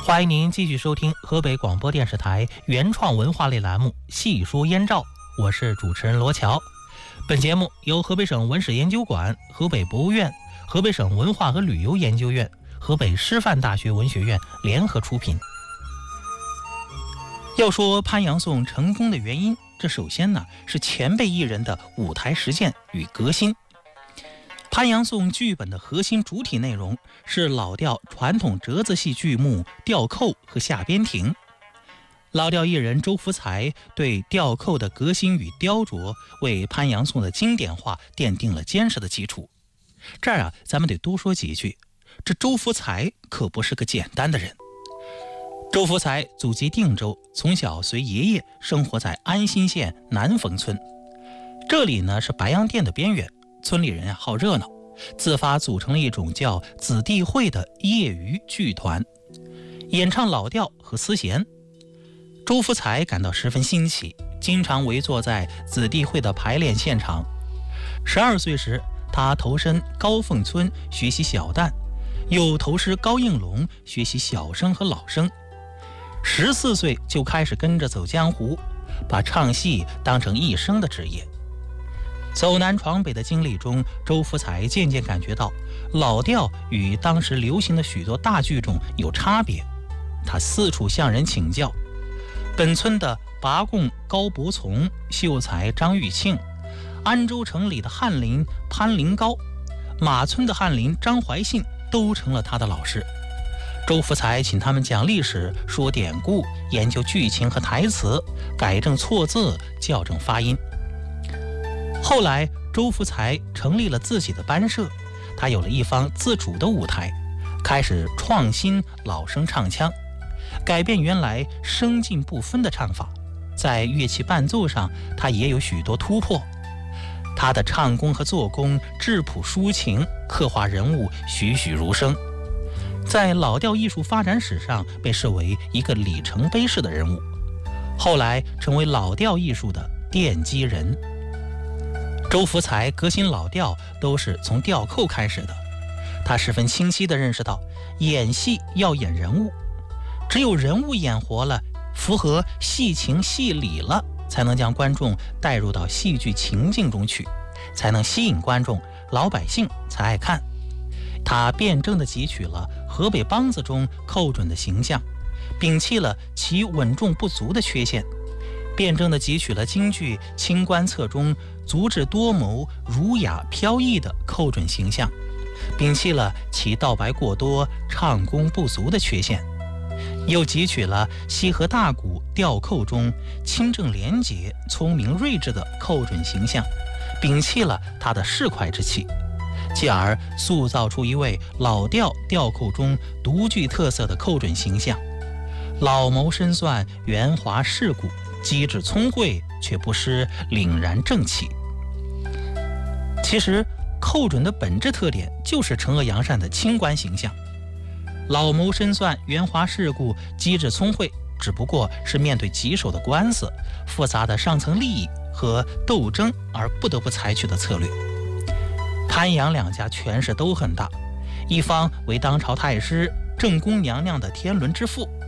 欢迎您继续收听河北广播电视台原创文化类栏目《细说燕赵》，我是主持人罗乔。本节目由河北省文史研究馆、河北博物院、河北省文化和旅游研究院、河北师范大学文学院联合出品。要说潘阳颂成功的原因，这首先呢是前辈艺人的舞台实践与革新。潘阳颂剧本的核心主体内容是老调传统折子戏剧目吊扣和下边亭。老调艺人周福才对吊扣的革新与雕琢，为潘阳颂的经典化奠定了坚实的基础。这儿咱们得多说几句，这周福才可不是个简单的人。周福才祖籍定州，从小随爷爷生活在安新县南冯村。这里呢是白洋淀的边缘，村里人好热闹，自发组成了一种叫子弟会的业余剧团，演唱老调和丝弦。周福才感到十分新奇，经常围坐在子弟会的排练现场。12岁时，他投身高凤村学习小旦，又投师高应龙学习小生和老生。14岁就开始跟着走江湖，把唱戏当成一生的职业。走南闯北的经历中，周福才渐渐感觉到老调与当时流行的许多大剧种有差别。他四处向人请教，本村的拔贡高伯从、秀才张玉庆，安州城里的翰林潘林高，马村的翰林张怀信都成了他的老师。周福才请他们讲历史、说典故、研究剧情和台词，改正错字、校正发音。后来周福才成立了自己的班社，他有了一方自主的舞台，开始创新老生唱腔，改变原来声劲不分的唱法。在乐器伴奏上，他也有许多突破。他的唱功和做工质朴抒情，刻画人物栩栩如生，在老调艺术发展史上被视为一个里程碑式的人物，后来成为老调艺术的奠基人。周福才革新老调都是从吊扣开始的，他十分清晰地认识到，演戏要演人物，只有人物演活了，符合戏情戏理了，才能将观众带入到戏剧情境中去，才能吸引观众，老百姓才爱看。他辩证地汲取了河北梆子中寇准的形象，摒弃了其稳重不足的缺陷，辩证地汲取了京剧《清官侧》中足智多谋、儒雅飘逸的寇准形象，摒弃了其道白过多、唱功不足的缺陷，又汲取了西河大鼓吊扣中清正廉洁、聪明睿智的寇准形象，摒弃了他的市侩之气，继而塑造出一位老调吊扣中独具特色的寇准形象，老谋深算、圆滑世故、机智聪慧，却不失凛然正气。其实寇准的本质特点就是惩恶扬善的清官形象，老谋深算、圆滑世故、机智聪慧，只不过是面对棘手的官司、复杂的上层利益和斗争而不得不采取的策略。潘杨两家权势都很大，一方为当朝太师、正宫娘娘的天伦之父，